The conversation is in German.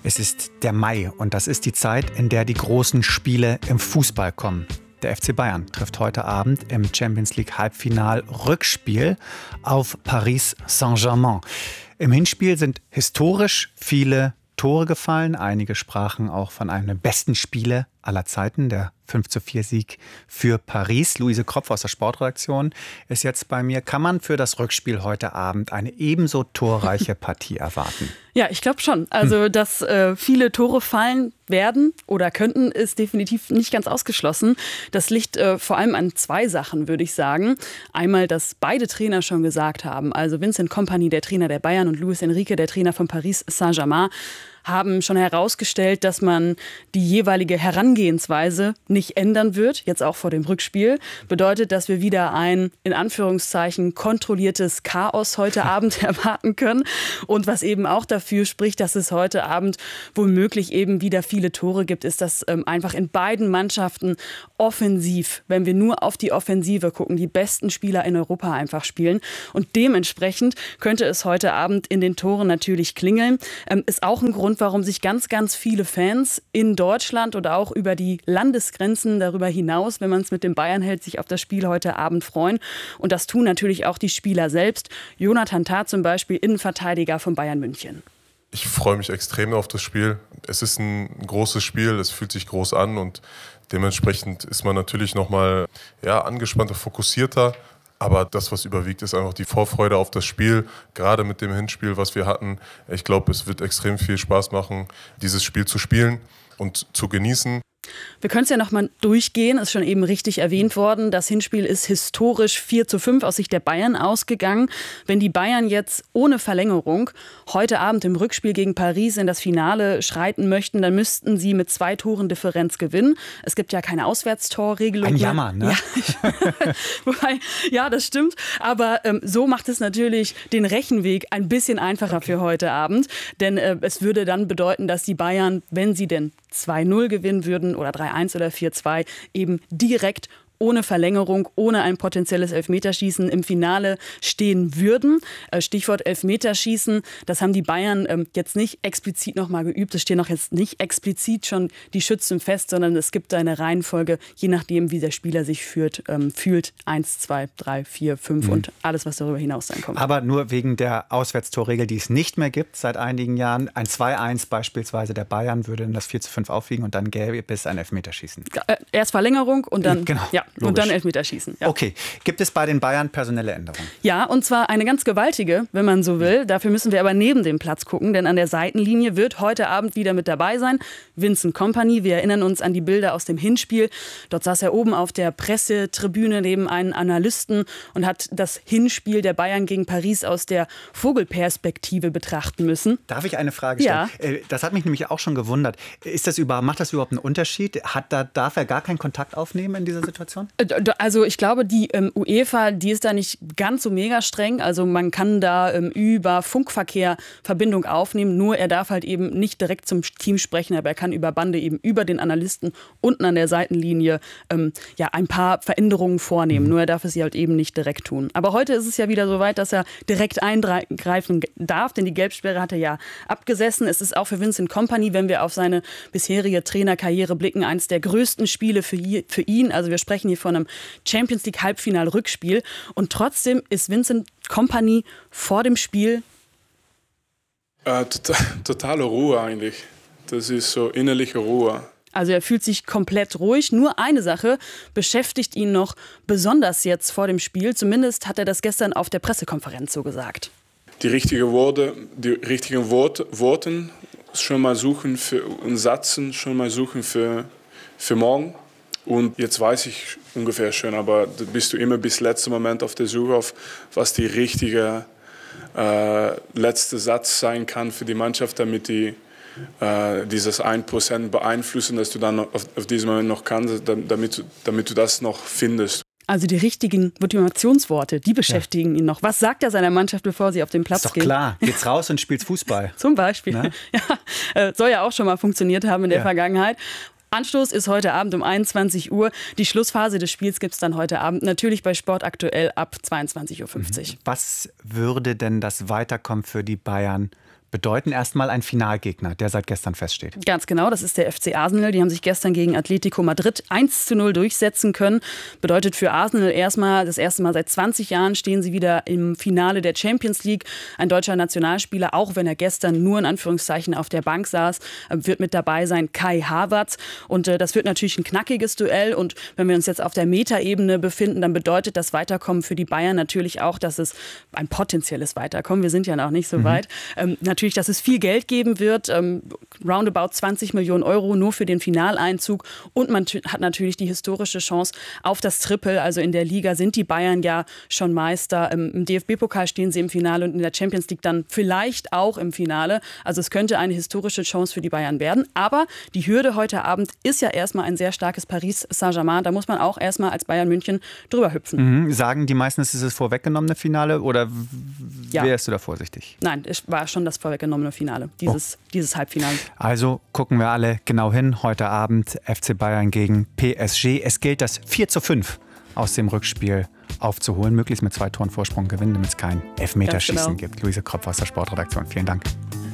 Es ist der Mai und das ist die Zeit, in der die großen Spiele im Fußball kommen. Der FC Bayern trifft heute Abend im Champions League Halbfinal-Rückspiel auf Paris Saint-Germain. Im Hinspiel sind historisch viele Tore gefallen. Einige sprachen auch von einem der besten Spiele aller Zeiten, der 5:4-Sieg für Paris. Luise Kropf aus der Sportredaktion ist jetzt bei mir. Kann man für das Rückspiel heute Abend eine ebenso torreiche Partie erwarten? Ja, ich glaube schon. Also, dass viele Tore fallen werden oder könnten, ist definitiv nicht ganz ausgeschlossen. Das liegt vor allem an zwei Sachen, würde ich sagen. Einmal, dass beide Trainer schon gesagt haben, also Vincent Kompany, der Trainer der Bayern, und Luis Enrique, der Trainer von Paris Saint-Germain, haben schon herausgestellt, dass man die jeweilige Herangehensweise nicht ändern wird, jetzt auch vor dem Rückspiel. Bedeutet, dass wir wieder ein, in Anführungszeichen, kontrolliertes Chaos heute Abend erwarten können. Und was eben auch dafür spricht, dass es heute Abend womöglich eben wieder viele Tore gibt, ist, dass einfach in beiden Mannschaften offensiv, wenn wir nur auf die Offensive gucken, die besten Spieler in Europa einfach spielen. Und dementsprechend könnte es heute Abend in den Toren natürlich klingeln. Ist auch ein Grund, warum sich ganz, ganz viele Fans in Deutschland oder auch über die Landesgrenzen darüber hinaus, wenn man es mit den Bayern hält, sich auf das Spiel heute Abend freuen. Und das tun natürlich auch die Spieler selbst. Jonathan Tah zum Beispiel, Innenverteidiger von Bayern München. Ich freue mich extrem auf das Spiel. Es ist ein großes Spiel, es fühlt sich groß an und dementsprechend ist man natürlich nochmal angespannter, fokussierter. Aber das, was überwiegt, ist einfach die Vorfreude auf das Spiel, gerade mit dem Hinspiel, was wir hatten. Ich glaube, es wird extrem viel Spaß machen, dieses Spiel zu spielen und zu genießen. Wir können es ja noch mal durchgehen, ist schon eben richtig erwähnt worden. Das Hinspiel ist historisch 4:5 aus Sicht der Bayern ausgegangen. Wenn die Bayern jetzt ohne Verlängerung heute Abend im Rückspiel gegen Paris in das Finale schreiten möchten, dann müssten sie mit 2 Toren Differenz gewinnen. Es gibt ja keine Auswärtstorregelung. Ein Jammer, ne? Wobei, ja, das stimmt. Aber so macht es natürlich den Rechenweg ein bisschen einfacher für heute Abend. Denn es würde dann bedeuten, dass die Bayern, wenn sie denn 2:0 gewinnen würden oder 3:1 oder 4:2, eben direkt ohne Verlängerung, ohne ein potenzielles Elfmeterschießen im Finale stehen würden. Stichwort Elfmeterschießen, das haben die Bayern jetzt nicht explizit nochmal geübt. Es stehen auch jetzt nicht explizit schon die Schützen fest, sondern es gibt eine Reihenfolge, je nachdem, wie der Spieler sich fühlt. 1, 2, 3, 4, 5 und alles, was darüber hinaus dann kommt. Aber nur wegen der Auswärtstorregel, die es nicht mehr gibt seit einigen Jahren. Ein 2:1 beispielsweise der Bayern würde in das 4:5 aufwiegen und dann gäbe es ein Elfmeterschießen. Erst Verlängerung und dann... Genau. Ja. Logisch. Und dann Elfmeterschießen. Ja. Okay. Gibt es bei den Bayern personelle Änderungen? Ja, und zwar eine ganz gewaltige, wenn man so will. Dafür müssen wir aber neben dem Platz gucken, denn an der Seitenlinie wird heute Abend wieder mit dabei sein Vincent Kompany. Wir erinnern uns an die Bilder aus dem Hinspiel. Dort saß er oben auf der Pressetribüne neben einem Analysten und hat das Hinspiel der Bayern gegen Paris aus der Vogelperspektive betrachten müssen. Darf ich eine Frage stellen? Ja. Das hat mich nämlich auch schon gewundert. Macht das überhaupt einen Unterschied? Darf er gar keinen Kontakt aufnehmen in dieser Situation? Also ich glaube, die UEFA, die ist da nicht ganz so mega streng. Also man kann da über Funkverkehr Verbindung aufnehmen. Nur er darf halt eben nicht direkt zum Team sprechen, aber er kann über Bande eben über den Analysten unten an der Seitenlinie ein paar Veränderungen vornehmen. Nur er darf es sie halt eben nicht direkt tun. Aber heute ist es ja wieder so weit, dass er direkt eingreifen darf, denn die Gelbsperre hat er ja abgesessen. Es ist auch für Vincent Kompany, wenn wir auf seine bisherige Trainerkarriere blicken, eines der größten Spiele für ihn. Also wir sprechen hier von einem Champions League Halbfinal-Rückspiel. Und trotzdem ist Vincent Kompany vor dem Spiel... Totale Ruhe eigentlich. Das ist so innerliche Ruhe. Also er fühlt sich komplett ruhig. Nur eine Sache beschäftigt ihn noch besonders jetzt vor dem Spiel. Zumindest hat er das gestern auf der Pressekonferenz so gesagt. Die richtigen Worte schon mal suchen und Sätzen schon mal suchen für morgen. Und jetzt weiß ich ungefähr schon, aber da bist du immer bis letzten Moment auf der Suche auf, was die richtige letzte Satz sein kann für die Mannschaft, damit die dieses 1% beeinflussen, dass du dann auf diesem Moment noch kannst, damit du das noch findest. Also die richtigen Motivationsworte, die beschäftigen ihn noch. Was sagt er seiner Mannschaft, bevor sie auf den Platz gehen? Ist doch gehen? Klar, geht's raus und spielt's Fußball. Zum Beispiel. Ne? Ja, soll ja auch schon mal funktioniert haben in der Vergangenheit. Anstoß ist heute Abend um 21 Uhr. Die Schlussphase des Spiels gibt es dann heute Abend natürlich bei Sport aktuell ab 22:50 Uhr. Was würde denn das Weiterkommen für die Bayern bedeuten erstmal ein Finalgegner, der seit gestern feststeht. Ganz genau, das ist der FC Arsenal. Die haben sich gestern gegen Atletico Madrid 1:0 durchsetzen können. Bedeutet für Arsenal das erste Mal seit 20 Jahren stehen sie wieder im Finale der Champions League. Ein deutscher Nationalspieler, auch wenn er gestern nur in Anführungszeichen auf der Bank saß, wird mit dabei sein, Kai Havertz. Und das wird natürlich ein knackiges Duell. Und wenn wir uns jetzt auf der Metaebene befinden, dann bedeutet das Weiterkommen für die Bayern natürlich auch, dass es ein potenzielles Weiterkommen, wir sind ja noch nicht so weit, natürlich, dass es viel Geld geben wird, roundabout 20 Millionen Euro nur für den Finaleinzug, und man hat natürlich die historische Chance auf das Triple, also in der Liga sind die Bayern ja schon Meister, im DFB-Pokal stehen sie im Finale und in der Champions League dann vielleicht auch im Finale, also es könnte eine historische Chance für die Bayern werden, aber die Hürde heute Abend ist ja erstmal ein sehr starkes Paris Saint-Germain, da muss man auch erstmal als Bayern München drüber hüpfen. Sagen die meisten, es ist das vorweggenommene Finale oder wärst du da vorsichtig? Nein, es war schon das vorweggenommene Finale, dieses Halbfinale. Also gucken wir alle genau hin. Heute Abend FC Bayern gegen PSG. Es gilt, das 4:5 aus dem Rückspiel aufzuholen, möglichst mit 2 Toren Vorsprung gewinnen, damit es kein Elfmeterschießen gibt. Luise Kropf aus der Sportredaktion, vielen Dank.